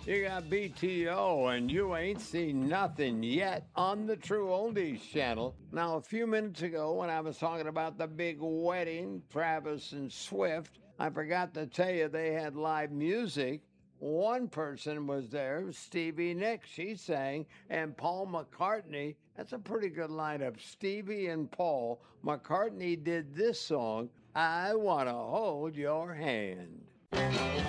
You got BTO, and you ain't seen nothing yet on the True Oldies channel. Now, a few minutes ago, when I was talking about the big wedding, Travis and Swift, I forgot to tell you they had live music. One person was there, Stevie Nicks, she sang, and Paul McCartney. That's a pretty good lineup. Stevie and Paul. McCartney did this song, I Want to Hold Your Hand.